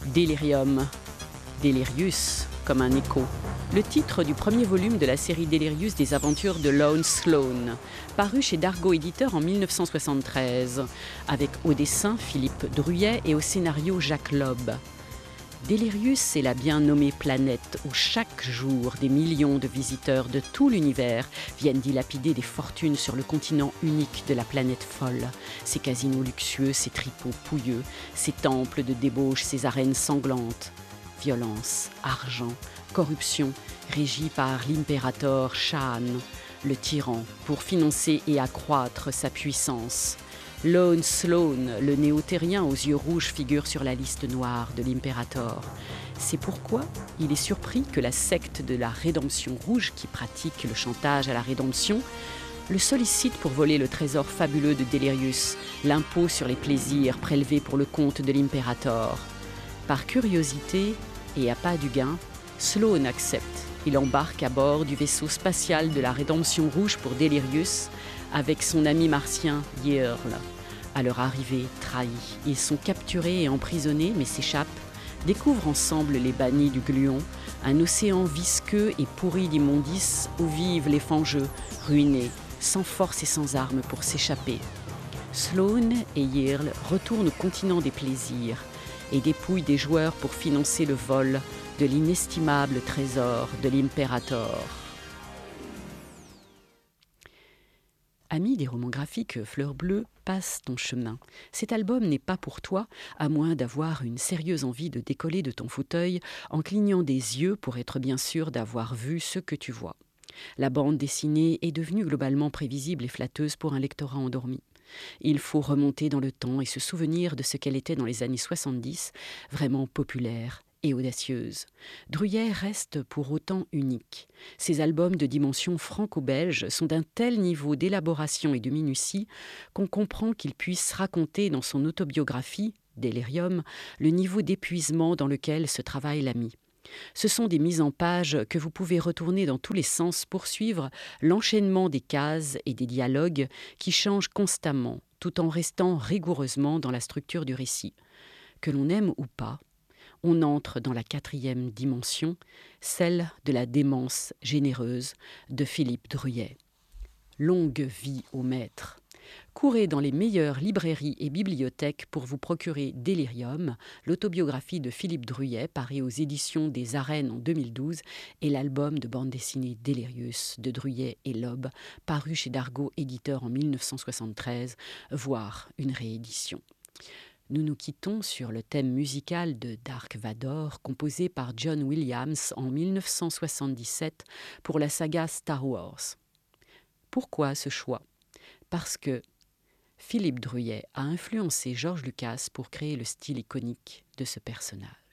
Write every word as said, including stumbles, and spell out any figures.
Delirium, Delirius, comme un écho. Le titre du premier volume de la série Delirius des aventures de Lone Sloan, paru chez Dargaud Éditeur en mille neuf cent soixante-treize, avec au dessin Philippe Druyet et au scénario Jacques Lob. Delirius, c'est la bien nommée planète où chaque jour des millions de visiteurs de tout l'univers viennent dilapider des fortunes sur le continent unique de la planète folle. Ses casinos luxueux, ses tripots pouilleux, ses temples de débauche, ses arènes sanglantes. Violence, argent, corruption, régie par l'impérator Shan, le tyran, pour financer et accroître sa puissance. Lone Sloan, le néo-terrien aux yeux rouges, figure sur la liste noire de l'impérator. C'est pourquoi il est surpris que la secte de la Rédemption Rouge, qui pratique le chantage à la rédemption, le sollicite pour voler le trésor fabuleux de Delirius, l'impôt sur les plaisirs prélevé pour le compte de l'impérator. Par curiosité et à pas du gain, Sloan accepte. Il embarque à bord du vaisseau spatial de la Rédemption Rouge pour Delirius avec son ami martien Yearl. À leur arrivée, trahis, ils sont capturés et emprisonnés mais s'échappent, découvrent ensemble les bannis du gluon, un océan visqueux et pourri d'immondices où vivent les fangeux, ruinés, sans force et sans armes pour s'échapper. Sloan et Yearl retournent au continent des plaisirs et dépouillent des joueurs pour financer le vol de l'inestimable trésor de l'impérator. Ami des romans graphiques Fleur Bleue, passe ton chemin. Cet album n'est pas pour toi, à moins d'avoir une sérieuse envie de décoller de ton fauteuil en clignant des yeux pour être bien sûr d'avoir vu ce que tu vois. La bande dessinée est devenue globalement prévisible et flatteuse pour un lectorat endormi. Il faut remonter dans le temps et se souvenir de ce qu'elle était dans les années soixante-dix, vraiment populaire et audacieuse. Druyet reste pour autant unique. Ses albums de dimension franco-belge sont d'un tel niveau d'élaboration et de minutie qu'on comprend qu'il puisse raconter dans son autobiographie, Delirium, le niveau d'épuisement dans lequel ce travail l'a mis. Ce sont des mises en page que vous pouvez retourner dans tous les sens pour suivre l'enchaînement des cases et des dialogues qui changent constamment, tout en restant rigoureusement dans la structure du récit. Que l'on aime ou pas, on entre dans la quatrième dimension, celle de la démence généreuse de Philippe Druyet. Longue vie au maître. Courez dans les meilleures librairies et bibliothèques pour vous procurer Delirium, l'autobiographie de Philippe Druyet, paru aux éditions des Arènes en deux mille douze, et l'album de bande dessinée Delirius de Druyet et Lob, paru chez Dargaud Éditeur en mille neuf cent soixante-treize, voire une réédition. Nous nous quittons sur le thème musical de Dark Vador, composé par John Williams en mille neuf cent soixante-dix-sept pour la saga Star Wars. Pourquoi ce choix ? Parce que Philippe Druyet a influencé George Lucas pour créer le style iconique de ce personnage.